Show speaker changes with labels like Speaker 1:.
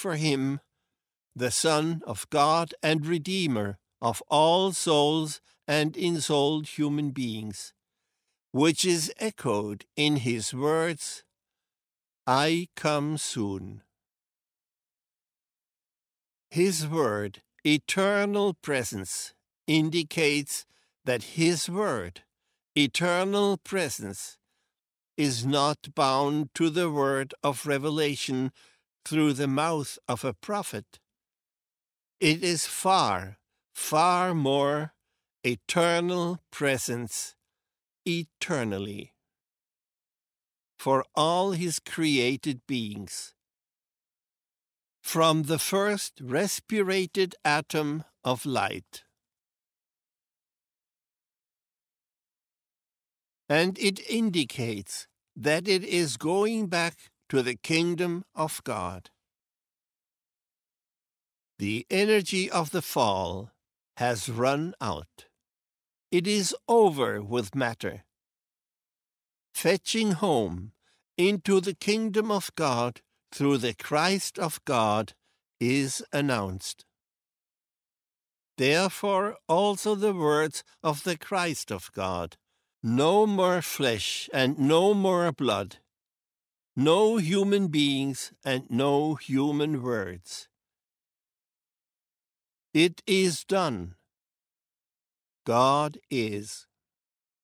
Speaker 1: for him, the Son of God and Redeemer of all souls and ensouled human beings, which is echoed in his words, I come soon. His word, eternal presence, indicates that his word, eternal presence, is not bound to the word of revelation through the mouth of a prophet. It is far, far more eternal presence eternally for all his created beings. From the first respirated atom of light. And it indicates that it is going back to the kingdom of God. The energy of the fall has run out. It is over with matter. Fetching home into the kingdom of God through the Christ of God is announced. Therefore also the words of the Christ of God, no more flesh and no more blood, no human beings and no human words. It is done. God is.